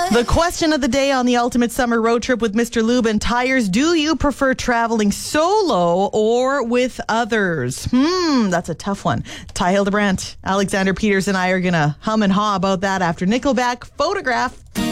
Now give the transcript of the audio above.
The question of the day on the Ultimate Summer Road Trip with Mr. Lube and Tires: do you prefer traveling solo or with others? That's a tough one. Ty Hildebrandt, Alexander Peters, and I are going to hum and haw about that after Nickelback Photograph.